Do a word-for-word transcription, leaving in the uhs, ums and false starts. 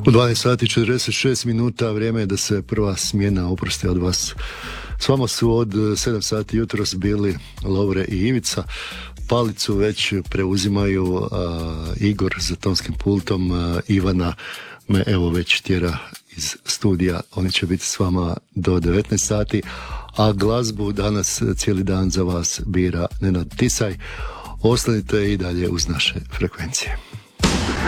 U dvanaest sati četrdeset šest minuta vrijeme je da se prva smjena oprosti od vas. S vama su od sedam sati jutros bili Lovre i Ivica. Palicu već preuzimaju uh, Igor za tonskim pultom, uh, Ivana me evo već tjera iz studija. Oni će biti s vama do devetnaest sati, a glazbu danas cijeli dan za vas bira Nenad Tisaj. Ostanite i dalje uz naše frekvencije.